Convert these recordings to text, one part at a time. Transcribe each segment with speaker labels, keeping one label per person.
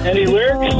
Speaker 1: Any lyrics?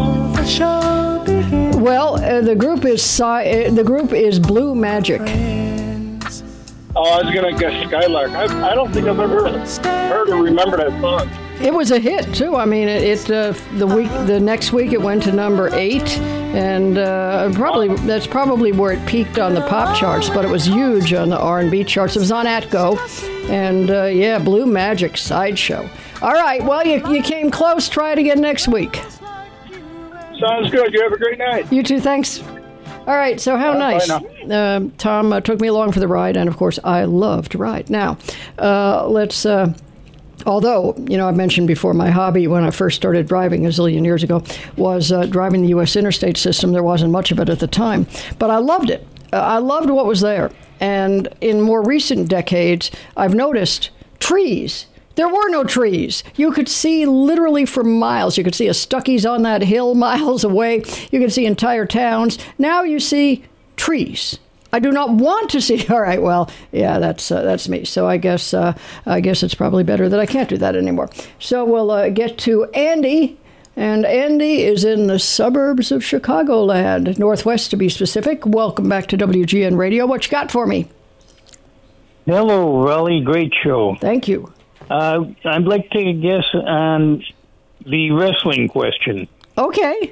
Speaker 2: Well, the group is Blue Magic.
Speaker 1: Oh, I was going to guess Skylark. I don't think I've ever heard or remember that song.
Speaker 2: It was a hit too. I mean, the next week it went to number 8, and that's probably where it peaked on the pop charts. But it was huge on the R&B charts. It was on Atco, and Blue Magic Sideshow. All right, well, you came close. Try it again next week.
Speaker 1: Sounds good. You have a great night.
Speaker 2: You too. Thanks. All right, so how nice. Tom took me along for the ride, and of course, I love to ride. Now, let's. Although, I've mentioned before, my hobby when I first started driving a zillion years ago was driving the U.S. interstate system. There wasn't much of it at the time, but I loved it. I loved what was there. And in more recent decades, I've noticed trees. There were no trees. You could see literally for miles. You could see a Stuckey's on that hill miles away. You could see entire towns. Now you see trees. I do not want to see. All right, well, yeah, that's me. So I guess it's probably better that I can't do that anymore. So we'll get to Andy, and Andy is in the suburbs of Chicagoland, Northwest to be specific. Welcome back to WGN Radio. What you got for me?
Speaker 3: Hello, Raleigh. Great show.
Speaker 2: Thank you.
Speaker 3: I'd like to guess on the wrestling question.
Speaker 2: Okay.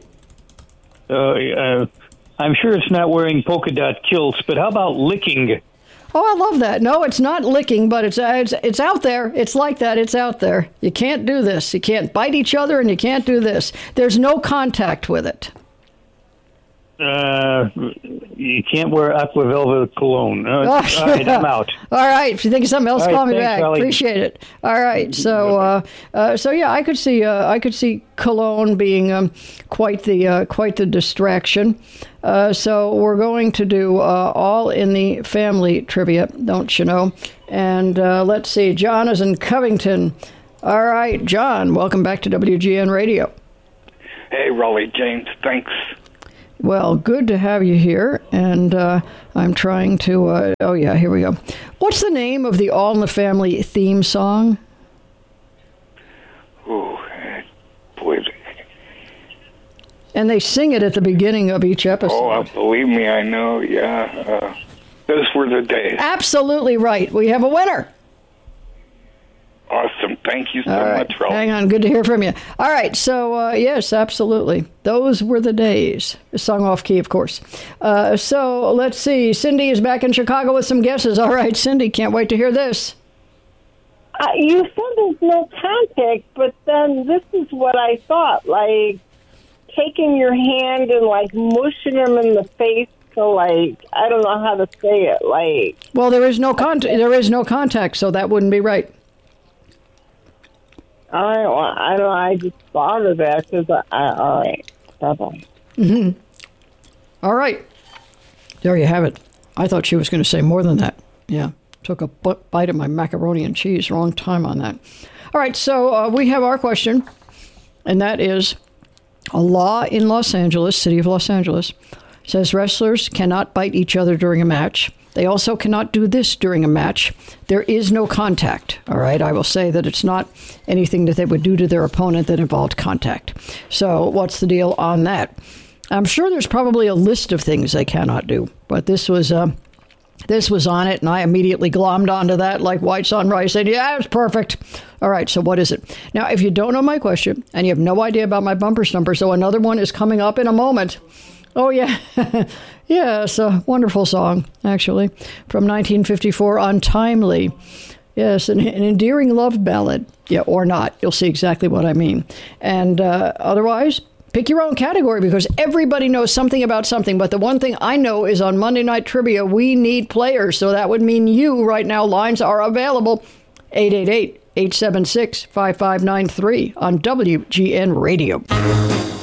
Speaker 3: I'm sure it's not wearing polka dot kilts, but how about licking?
Speaker 2: Oh, I love that. No, it's not licking, but it's out there. It's like that. It's out there. You can't do this. You can't bite each other, and you can't do this. There's no contact with it.
Speaker 3: You can't wear Aqua Velvet cologne. All right, I'm out.
Speaker 2: All right, if you think of something else, call me
Speaker 3: thanks,
Speaker 2: back.
Speaker 3: Raleigh.
Speaker 2: Appreciate it. All right, so yeah, I could see cologne being quite the distraction. So we're going to do all in the family trivia, don't you know? And let's see, John is in Covington. All right, John, welcome back to WGN Radio.
Speaker 4: Hey, Raleigh James, thanks.
Speaker 2: Well, good to have you here, and I'm trying to, here we go. What's the name of the All in the Family theme song?
Speaker 4: Oh, boy.
Speaker 2: And they sing it at the beginning of each episode.
Speaker 4: Oh, believe me, I know, yeah. Those were the days.
Speaker 2: Absolutely right. We have a winner.
Speaker 4: Awesome. Thank you so
Speaker 2: right.
Speaker 4: much, Raleigh.
Speaker 2: Hang on. Good to hear from you. All right. So, yes, absolutely. Those were the days. Sung off key, of course. So, let's see. Cindy is back in Chicago with some guesses. All right, Cindy, can't wait to hear this.
Speaker 5: You said there's no contact, but then this is what I thought. Like, taking your hand and, like, mushing them in the face to, like, I don't know how to say it. Like,
Speaker 2: well, there is no contact, so that wouldn't be right.
Speaker 5: I don't know. I just thought of that because all right. Bye-bye.
Speaker 2: Mm-hmm. All right. There you have it. I thought she was going to say more than that. Yeah. Took a bite of my macaroni and cheese. Wrong time on that. All right. So we have our question, and that is a law in Los Angeles, city of Los Angeles, says wrestlers cannot bite each other during a match. They also cannot do this during a match. There is no contact. All right. I will say that it's not anything that they would do to their opponent that involved contact. So what's the deal on that? I'm sure there's probably a list of things they cannot do, but this was on it, and I immediately glommed onto that like whites on rice. Said, yeah, it's perfect. All right, so what is it? Now, if you don't know my question, and you have no idea about my bumper stumper, so another one is coming up in a moment. Oh, yeah. Yeah, it's a wonderful song, actually, from 1954, Untimely. Yes, an endearing love ballad. Yeah, or not. You'll see exactly what I mean. And otherwise, pick your own category, because everybody knows something about something. But the one thing I know is on Monday Night Trivia, we need players. So that would mean you right now. Lines are available. 888-876-5593 on WGN Radio.